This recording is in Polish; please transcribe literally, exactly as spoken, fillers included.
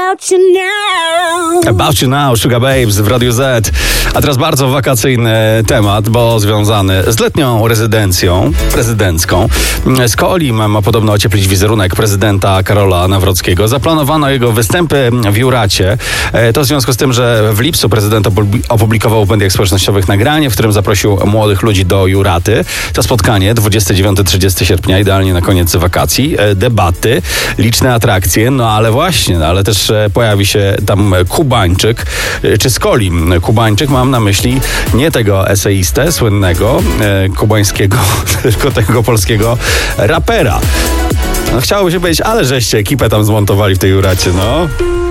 About You Now. About You Now, Sugar Babes w Radiu Z. A teraz bardzo wakacyjny temat, bo związany z letnią rezydencją prezydencką. Skolim ma podobno ocieplić wizerunek prezydenta Karola Nawrockiego. Zaplanowano jego występy w Juracie. To w związku z tym, że w lipcu prezydent opublikował w mediach społecznościowych nagranie, w którym zaprosił młodych ludzi do Juraty. To spotkanie dwudziestego dziewiątego do trzydziestego sierpnia, idealnie na koniec wakacji. Debaty, liczne atrakcje, no ale właśnie, ale też pojawi się tam Kubańczyk, czy Skolim. Kubańczyk, mam na myśli nie tego eseistę słynnego, e, kubańskiego, tylko tego polskiego rapera. No, chciałoby się powiedzieć, ale żeście ekipę tam zmontowali w tej Juracie, no.